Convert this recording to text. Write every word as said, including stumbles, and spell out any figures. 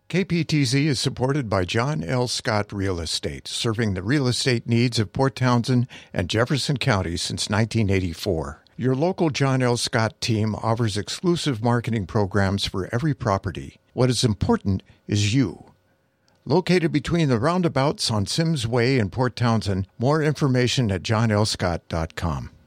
K P T Z is supported by John L. Scott Real Estate, serving the real estate needs of Port Townsend and Jefferson County since nineteen eighty-four. Your local John L. Scott team offers exclusive marketing programs for every property. What is important is you. Located between the roundabouts on Sims Way in Port Townsend, more information at john l scott dot com.